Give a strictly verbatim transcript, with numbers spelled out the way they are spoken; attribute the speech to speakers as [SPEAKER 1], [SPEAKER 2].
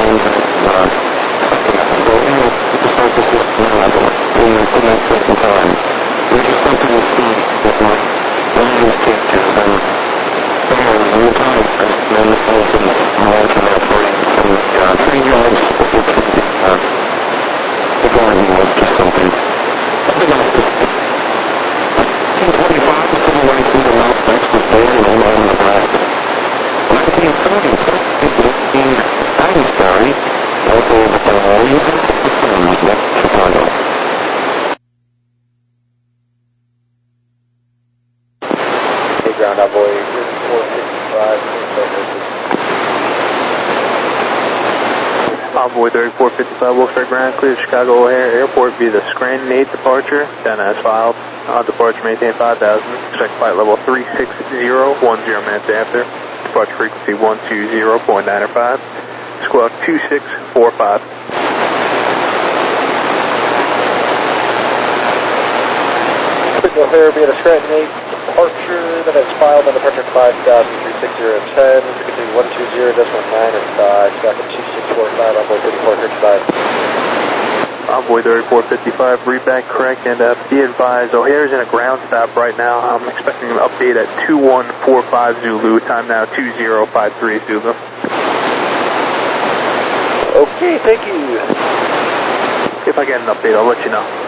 [SPEAKER 1] Ground Envoy four fifty-five.
[SPEAKER 2] Envoy thirty-four fifty-five, Wilkes-Barre ground, clear to Chicago O'Hare Airport via the Scranton eight departure, then as filed. On departure, maintain five thousand, expect flight level three six zero, one zero minutes after, departure frequency one two zero point nine five, squawk two six four five.
[SPEAKER 1] O'Hare via the Scranton eight departure, then as filed on departure five thousand, three six zero ten, frequency one two zero point nine five, squawk two six four five, Envoy thirty-four fifty-five.
[SPEAKER 2] Envoy thirty-four fifty-five, read back correct, and uh, be advised, O'Hare's in a ground stop right now. I'm expecting an update at two one four five Zulu, time now two zero five three Zulu.
[SPEAKER 1] Okay, thank you.
[SPEAKER 2] If I get an update, I'll let you know.